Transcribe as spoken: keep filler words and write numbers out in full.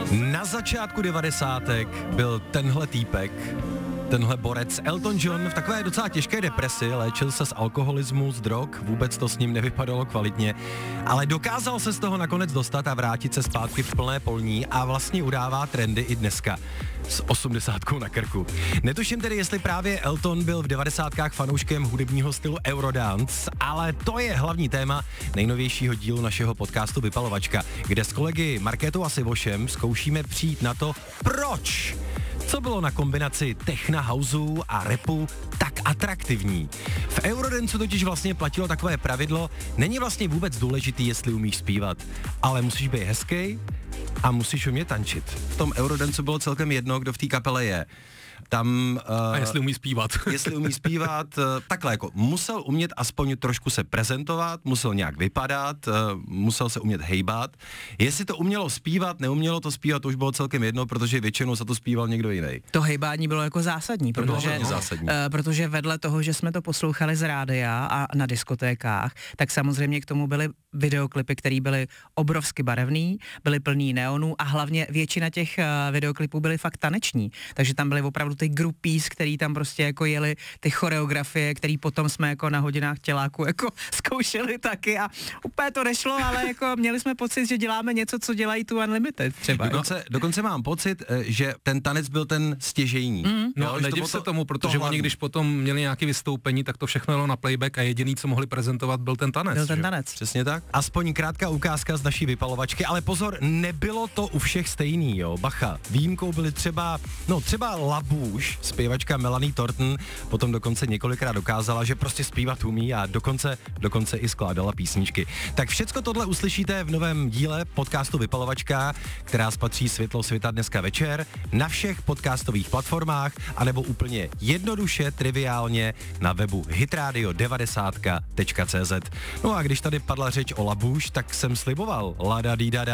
Na začátku devadesátek byl tenhle týpek, tenhle borec Elton John v takové docela těžké depresi, léčil se z alkoholismu, z drog, vůbec to s ním nevypadalo kvalitně, ale dokázal se z toho nakonec dostat a vrátit se zpátky v plné polní a vlastně udává trendy i dneska s osmdesátkou na krku. Netuším tedy, jestli právě Elton byl v devadesátkách fanouškem hudebního stylu Eurodance, ale to je hlavní téma nejnovějšího dílu našeho podcastu Vypalovačka, kde s kolegy Markétou a Sivošem zkoušíme přijít na to, proč. Co bylo na kombinaci techna, houseu a rapu tak atraktivní? V Eurodancu totiž vlastně platilo takové pravidlo, není vlastně vůbec důležitý, jestli umíš zpívat, ale musíš být hezký a musíš umět tančit. V tom Eurodancu bylo celkem jedno, kdo v té kapele je. Tam... Uh, a jestli umí zpívat. Jestli umí zpívat, uh, takhle jako musel umět aspoň trošku se prezentovat, musel nějak vypadat, uh, musel se umět hejbat. Jestli to umělo zpívat, neumělo to zpívat, to už bylo celkem jedno, protože většinou se to zpíval někdo jiný. To hejbání bylo jako zásadní, to protože, bylo zásadní. Uh, protože vedle toho, že jsme to poslouchali z rádia a na diskotékách, tak samozřejmě k tomu byly videoklipy, které byly obrovsky barevný, byly plný neonů a hlavně většina těch uh, videoklipů byly fakt taneční, takže tam byly opravdu ty groupies, který tam prostě jako jeli, ty choreografie, který potom jsme jako na hodinách těláku jako zkoušeli taky a úplně to nešlo, ale jako měli jsme pocit, že děláme něco, co dělají tu Unlimited třeba. Dokonce, jako. dokonce mám pocit, že ten tanec byl ten stěžejní. Mm. No, jo, nediv to se to, tomu, protože to oni, když potom měli nějaké vystoupení, tak to všechno jelo na playback a jediný, co mohli prezentovat, byl ten tanec. Byl ten tanec. Přesně tak. Aspoň krátká ukázka z naší Vypalovačky, ale pozor, nebylo to u všech stejný, jo, bacha. Výjimkou byly třeba, no třeba Labouche, zpěvačka Melanie Thornton, potom dokonce několikrát dokázala, že prostě zpívat umí a dokonce, dokonce i skládala písničky. Tak všecko tohle uslyšíte v novém díle podcastu Vypalovačka, která spatří světlo světa dneska večer, na všech podcastových platformách, anebo úplně jednoduše, triviálně na webu hitradio devadesát tečka cé zet. No a když tady padla řeč o Labouche, tak jsem sliboval, lada dí da da.